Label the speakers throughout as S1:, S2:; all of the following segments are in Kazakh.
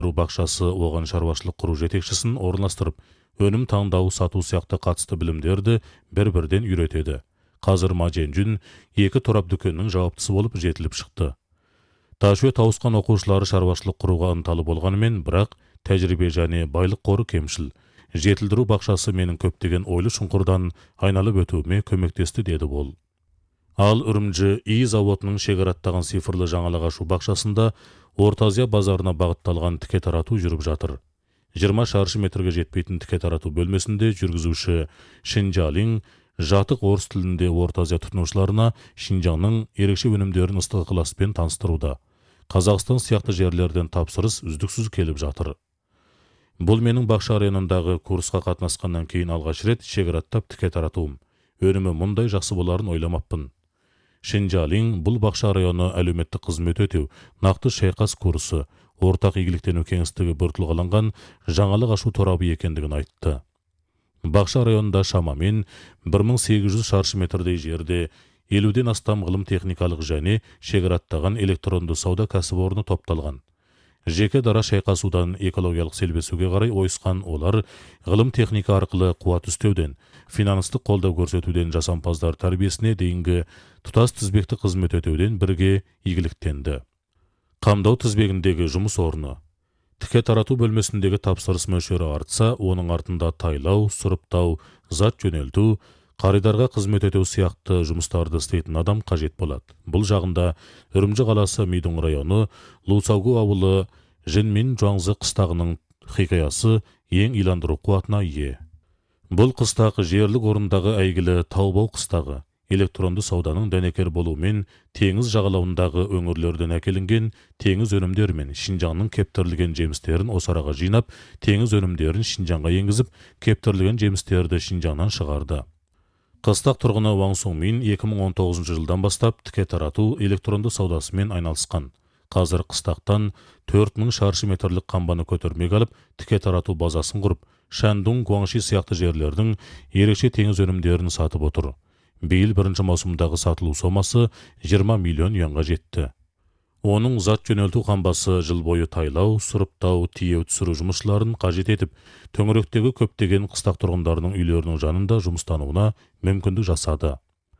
S1: бақшасы оған шаруашылық құру жетекшісін орналастырып, өнім таңдау сату сияқты қатысты білімдерді бір-бірден үйретеді. Қазір Ма Жен-жун 2 торап дүкеннің жауаптысы болып жетіліп шықты. Ташуе тауысқан оқушылары шаруашылық құруға ынталы болғанымен, бірақ тәжірибе және байлық қоры кемшіл. Жетілдіру бақшасы менің көптеген ойлы шұңқырдан айналып өтуіме көмектесті, деді ол. Ал Үрімжі И заводының шекараттаған цифрлы жаңалық ашу бақшасында Орта Азия базарына бағытталған тіке тарату жүріп жатыр. 20 шаршы метрге жетпейтін тіке тарату бөлмесінде жүргізуші Шинжалин жатық орыс тілінде Орта Азия тұтынушыларына Шинжаңның ерекше өнімдерін ыстық ықыласпен таныстыруда. Қазақстан сияқты жерлерден тапсырыс үздіксіз келіп жатыр. Бұл менің бақша районындағы курсқа қатынасқаннан кейін алғаш рет шекараттап тіке таратуым. Өнімі мұндай жақсы боларын ойламаппын. Шинжалин бұл бақша районы әлеуметтік қызмет өтеу, нақты шайқас курсы, ортақ игіліктену кеңістігі біртұлғаланған жаңалық ашу торабы екендігін айтты. Бақша районында шамамен 1800 шаршы метрдей жерде 50-ден астам ғылым техникалық және шекараттаған электронды сауда кәсіпорны топталған. Жеке дара шайқасудан экологиялық селбесуге қарай ойысқан олар ғылым техника арқылы қуат үстеуден, финанстық қолдау көрсетуден жасампаздар тәрбиесіне дейінгі тұтас тізбекті қызмет өтеуден бірге игіліктенді. Қамдау тізбегіндегі жұмыс орны. Тіке тарату бөлмесіндегі тапсырыс мөлшері артса, оның артында тайлау, сұрыптау, зат жөнелту, қаридарға қызмет өтеу сияқты жұмыстарды істейтін адам қажет болады. Бұл жағында Үрімжі қаласы Мидың районы, Лусаугу ауылы Жинмин Жуаңзы қыстағының хикаясы ең иландыру қуатына ие. Бұл қыстақ жерлік орындағы әйгілі Таубау қыстағы, электронды сауданың дәнекер болуымен теңіз жағалауындағы өңірлерден әкелінген теңіз өнімдерімен Шинжаңның кептірілген жемістерін осы араға жинап, теңіз өнімдерін Шинжаңға енгізіп, кептірілген жемістерді Шинжаңнан шығарды. Қыстақ тұрғыны Ван Сунмин 2019 жылдан бастап тіке тарату электронды саудасымен айналысқан. Қазір қыстақтан 4000 шаршы метрлік қамбаны көтермек алып, тіке тарату базасын құрып, Шандун, Гуаңши сияқты жерлердің ерекше теңіз өнімдерін сатып отыр. Биыл бірінші маусымдағы сатылу сомасы 20 миллион юанға жетті. Оның зат жөнелту қамбасы жыл бойы тайлау, сұрыптау, тиеу түсіру жұмысшыларын қажет етіп, төңіректегі көптеген қыстақ тұрғындарының үйлерінің жанында жұмыстануына мүмкіндік жасады.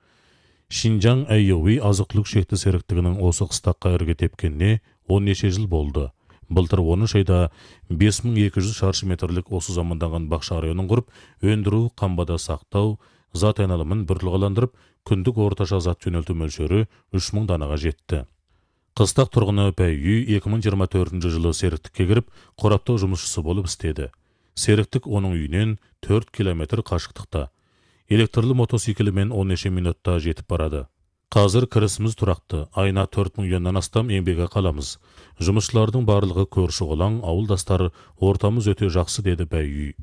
S1: Шинжаң Әйеуи азық-түлік шекті серіктігінің осы қыстаққа ірге тепкеніне 10 неше жыл болды. Былтыр 13 айда 5200 шаршы метрлік осы заманданған бақша районын құрып, өндіру, қамбада сақтау, зат айналымын біртұлғаландырып, күндік орташа зат жөнелту мөлшері 3000 данаға жетті. Қыстақ тұрғыны Бәйүй 2024 жылы серіктікке кіріп, қораптау жұмысшысы болып істеді. Серіктік оның үйінен 4 километр қашықтықта. Электрлі мотоциклімен 10 неше минутта жетіп барады. Қазір кірісіміз тұрақты, айына 4000 юаннан астам еңбек қаламыз. Жұмысшылардың барлығы көрші қолаң, ауылдастар, ортамыз өте жақсы, деді Бәйүй.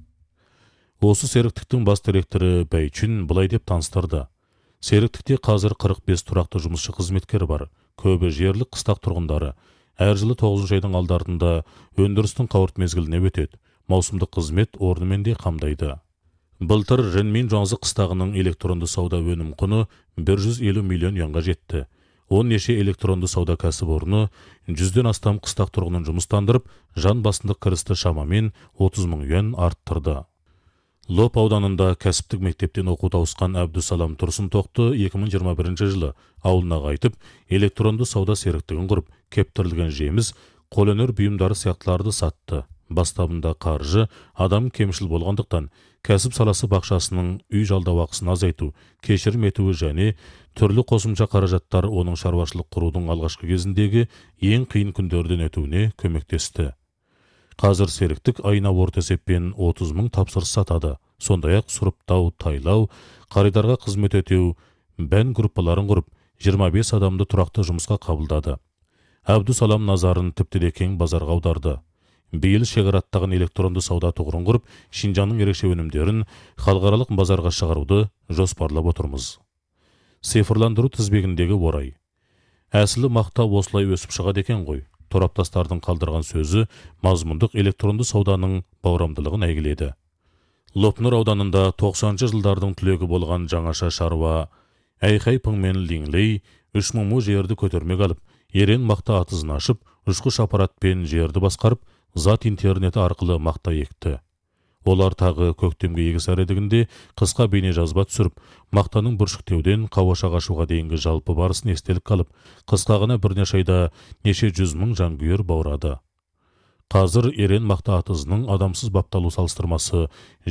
S1: Осы серіктіктің бас директоры Бәйчүн былай деп таныстырды. Серіктікте қазір 45 тұрақты жұмысшы қызметкері бар. Көбі жерлік қыстақ тұрғындары. Әр жылы 9 айдың алдартында өндірістің қауырт мезгіліне өтеді. Маусымдық қызмет орнымен де қамдайды. Былтыр Жинмин Жуаңзы қыстағының электронды сауда өнім құны 150 миллион юанға жетті. 10 неше электронды сауда кәсіпорны 100-ден астам қыстақ тұрғынын жұмыстандырып, жан басындық кірісті шамамен 30 мың юан арттырды. Лоп ауданында кәсіптік мектептен оқу тауысқан Әбдусалам Тұрсын Тоқты 2021 жылы ауылына қайтып, электронды сауда серіктігін құрып, кептірілген жеміс, қолөнер бұйымдары сияқтыларды сатты. Бастабында қаржы адам кемшіл болғандықтан, кәсіп саласы бақшасының үй жалдау ақысын азайту, кешірім етуі және түрлі қосымша қаражаттар оның шаруашылық құрудың алғашқы кезіндегі ең қиын күндерден өтуіне көмектесті. Қазір серіктік айына орта есеппен 30 мың тапсырыс сатады. Сондай-ақ сұрыптау, тайлау, қаридарға қызмет өтеу, бән группаларын құрып, 25 адамды тұрақты жұмысқа қабылдады. Әбдусалам назарын тіпті де кең базарға аударды. Биыл шекараттаған электронды сауда тұғырын құрып, Шинжаңның ерекше өнімдерін халықаралық базарға шығаруды жоспарлап отырмыз. Цифрландыру тізбегіндегі орай. Әсілі мақта осылай өсіп шығады екен ғой. Тораптастардың қалдырған сөзі мазмұндық электронды сауданың баурамдылығын әйгіледі. Лопнұр ауданында 90-шы жылдардың түлегі болған жаңаша шаруа Әйхай Пыңмен Линглей 3000 жерді көтермек алып, ерен мақта атызын ашып, ұшқыш аппаратпен жерді басқарып, зат интернеті арқылы мақта екті. Олар тағы көктемге егіс әредігінде қысқа бейне жазба түсіріп, мақтаның бүршіктеуден қауаша қашуға дейінгі жалпы барысын естелік қалып, қысқағына бірнеше айда неше жүз мың жанкүйер баурады. Қазір ерен мақта атызының адамсыз бапталу салыстырмасы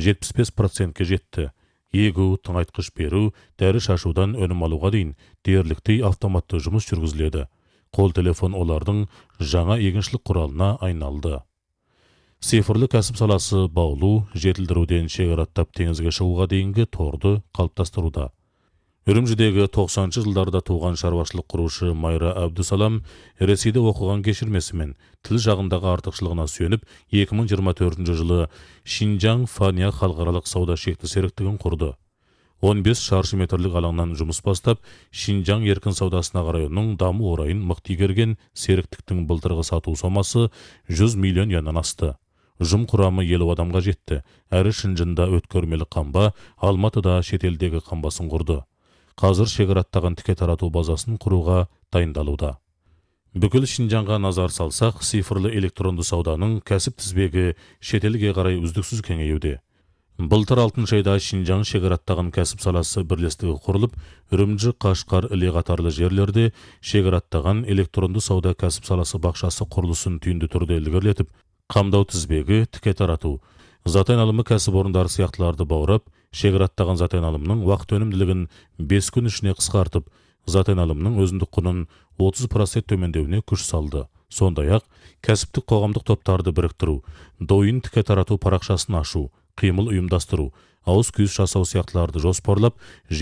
S1: 75%-ке жетті. Егу, тыңайтқыш беру, дәрі шашудан өнім алуға дейін дерліктей автоматты жұмыс жүргізіледі. Қол телефон олардың жаңа егіншілік құралына айналды. Цифрлы кәсіп саласы баулу, жетілдіруден шекараттап теңізге шығуға дейінгі торды қалыптастыруда. Үрімжідегі 90-шы жылдарда туған шаруашылық құрушы Майра Әбдусалам Ресейде оқыған кешірмесімен тіл жағындағы артықшылығына сүйеніп 2024 жылы Шинжаң Фания халықаралық сауда шекті серіктігін құрды. 15 шаршы метрлік алаңнан жұмыс бастап, Шинжаң еркін саудасына қарайының даму орайын мықты игерген серіктіктің былтырғы сату сомасы 100 миллион яннан асты. Жұмыс құрамы 50 адамға жетті. Әрі Шынжында өткөрмелі қамба, Алматыда шетелдегі қамбасын құрды. Қазір шекараттаған тіке тарату базасын құруға дайындалуда. Бүкіл Шинжаңға назар салсақ, цифрлы электронды сауданың кәсіп тізбегі шетелге қарай үздіксіз кеңеюде. Былтыр 6 айда Шинжаң шекараттаған кәсіп саласы бірлестігі құрылып, Үрімжі, Қашқар, Іле қатарлы жерлерде шекараттаған электронды сауда кәсіп саласы бақшасы құрылысын түйінді түрде ілгерілетіп, қамдау тізбегі тіке тарату, зат айналымы кәсіпорындары сияқтыларды баурап, шекараттаған зат айналымның уақыт өнімділігін 5 күн ішіне қысқартып, зат айналымның өзіндік құнын 30% төмендеуіне күш салды. Сондай-ақ, кәсіптік қоғамдық топтарды біріктіру, дойын тіке тарату парақшасын ашу, қимыл ұйымдастыру, ауыз күйіс жасау сияқтыларды жоспарлап,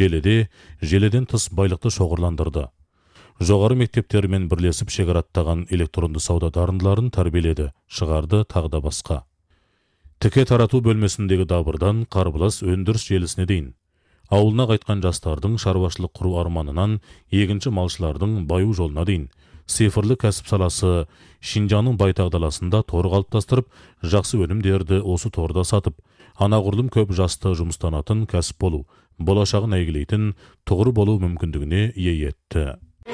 S1: желеден тыс байлықты шоғырландырды. Жоғары мектептермен бірлесіп шекараттаған электронды сауда дарындыларын тәрбиеледі, шығарды тағда басқа. Тіке тарату бөлмесіндегі дабырдан қарбылас өндіріс желісіне дейін. Ауылына қайтқан жастардың шаруашылық құру арманынан егінші малшылардың баю жолына дейін. Цифрлы кәсіп саласы Шинжаңның байтақ даласында тор қалыптастырып, жақсы өнімдерді осы торда сатып, анағұрлым көп жасты жұмыстанатын кәсіп болу, болашағын әйгілейтін тұғыр болу мүмкіндігіне ие етті.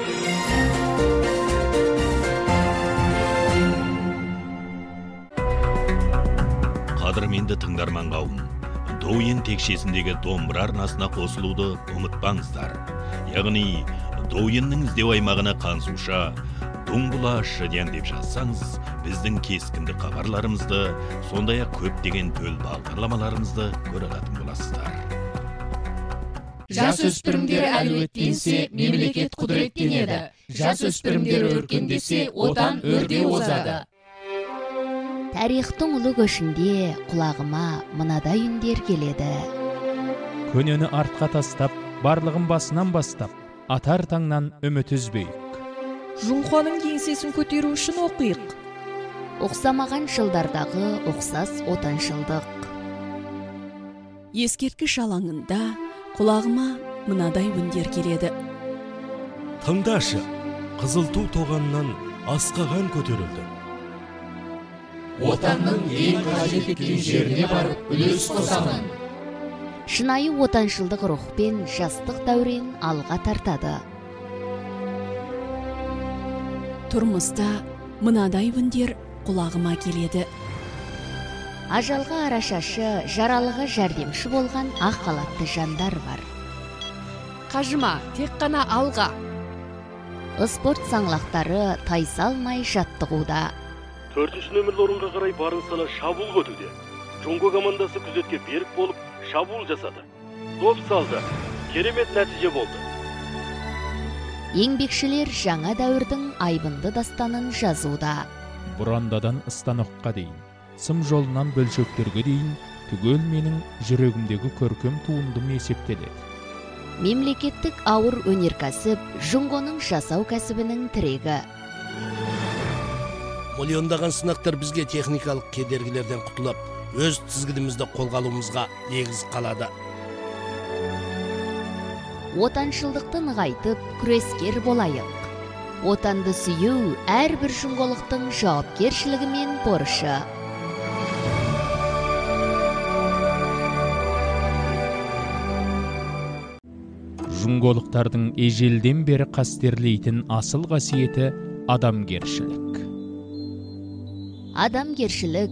S2: Қадірменді тыңдарман қауым, Дойын текшесіндегі домбыра арнасына қосылуды ұмытпаңыздар. Яғни, Дойынның іздеу аймағына қансуша, Думбула шыден деп жазсаңыз, біздің кескінді хабарларымызды, сондай-ақ көптеген төл бағдарламаларымызды көре алатын боласыздар.
S3: Жас өспірімдер әлеуеттенсе, мемлекет құдіреттенеді. Жас өспірімдер өркендесе, отан өрге озады.
S4: Тарихтың ұлы көшінде құлағыма мынадай үндер келеді.
S5: Көнені артқа тастап, барлығын басынан бастап, атар таңнан үміт үзбейік.
S6: Жұңқаның кеңсесін көтеру үшін оқиық.
S4: Оқсамаған жылдардағы оқсас отаншылдық.
S6: Ескерткіш алаңында құлағыма мынадай үндер келеді.
S7: Тыңдашы, қызыл ту тоғаннан асқаған көтерілді.
S3: Отанның ең қажет еткен жеріне барып үлес қосамын.
S4: Шынайы отаншылдық рухпен жастық дәурен алға тартады.
S6: Тұрмыста мынадай үндер құлағыма келеді.
S4: Ажалға арашашы, жаралыға жәрдемші болған ақ халатты жандар бар.
S6: Қажыма, тек қана алға.
S4: Спорт саңлақтары тайсалмай жаттығуда.
S8: 4-ші нөмірлі орынға қарай барын сала шабуыл көтуде. Жонго командасы күзетке берік болып шабуыл жасады. Доп салды. Керемет нәтиже болды.
S4: Еңбекшілер жаңа дәуірдің айбынды дастанын жазуда.
S5: Бұрандадан станокқа дейін, сым жолынан бөлшектерге дейін, түгел менің жүрегімдегі көркем туындым есептеледі.
S4: Мемлекеттік ауыр өнеркәсіп Жұңғоның жасау кәсібінің тірегі.
S7: Миллиондаған сынақтар бізге техникалық кедергілерден құтылып, өз тізгінімізді қолға алуымызға негіз қалады.
S4: Отаншылдықты нығайтып, күрескер болайық. Отанды сүю әрбір жұңғолықтың жауапкершілігі мен борышы.
S5: Жұңғолықтардың ежелден бері қастерлейтін асыл қасиеті адамгершілік.
S4: адамгершілік,